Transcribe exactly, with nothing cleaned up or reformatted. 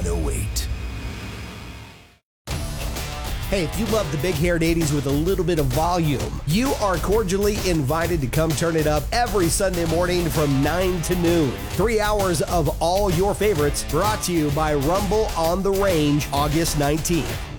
one oh eight. Hey, if you love the big-haired eighties with a little bit of volume, you are cordially invited to come turn it up every Sunday morning from nine to noon. Three hours of all your favorites brought to you by Rumble on the Range, August nineteenth.